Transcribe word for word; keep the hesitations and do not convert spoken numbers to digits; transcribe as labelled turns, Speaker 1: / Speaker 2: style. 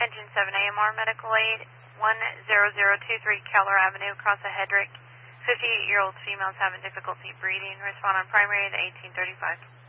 Speaker 1: Engine seven A M R Medical Aid, one zero zero two three Keller Avenue, Casa Hedrick. fifty-eight-year-old females having difficulty breathing. Respond on primary at eighteen thirty-five.